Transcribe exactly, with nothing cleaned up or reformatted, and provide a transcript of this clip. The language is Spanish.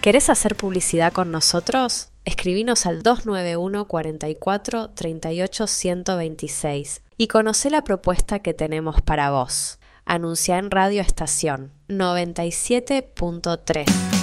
¿Querés hacer publicidad con nosotros? Escribinos al dos nueve uno, cuarenta y cuatro, treinta y ocho, ciento veintiséis y conocé la propuesta que tenemos para vos. Anunciá en Radio Estación noventa y siete punto tres.